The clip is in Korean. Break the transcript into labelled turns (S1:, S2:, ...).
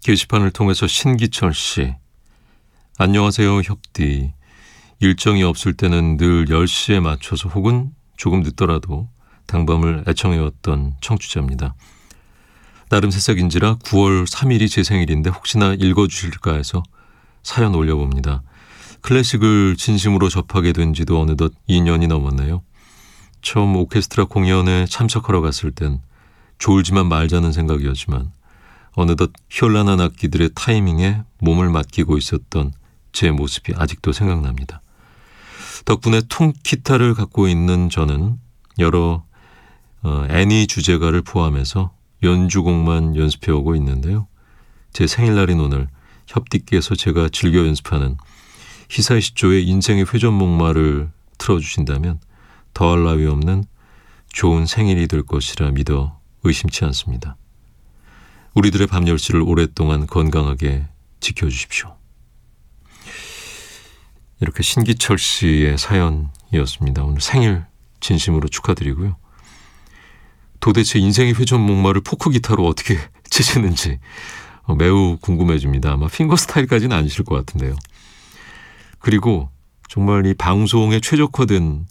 S1: 게시판을 통해서 신기철 씨. 안녕하세요, 협디. 일정이 없을 때는 늘 10시에 맞춰서 혹은 조금 늦더라도 당밤을 애청해왔던 청취자입니다. 나름 새싹인지라 9월 3일이 제 생일인데 혹시나 읽어주실까 해서 사연 올려봅니다. 클래식을 진심으로 접하게 된 지도 어느덧 2년이 넘었네요. 처음 오케스트라 공연에 참석하러 갔을 땐 졸지만 말자는 생각이었지만 어느덧 현란한 악기들의 타이밍에 몸을 맡기고 있었던 제 모습이 아직도 생각납니다. 덕분에 통기타를 갖고 있는 저는 여러 애니 주제가를 포함해서 연주곡만 연습해오고 있는데요. 제 생일날인 오늘 협디께서 제가 즐겨 연습하는 히사이시조의 인생의 회전목마를 틀어주신다면 더할 나위 없는 좋은 생일이 될 것이라 믿어 의심치 않습니다. 우리들의 밤 10시를 오랫동안 건강하게 지켜주십시오. 이렇게 신기철 씨의 사연이었습니다. 오늘 생일 진심으로 축하드리고요. 도대체 인생의 회전목마를 포크 기타로 어떻게 치시는지 매우 궁금해집니다. 아마 핑거 스타일까지는 아니실 것 같은데요. 그리고 정말 이 방송에 최적화된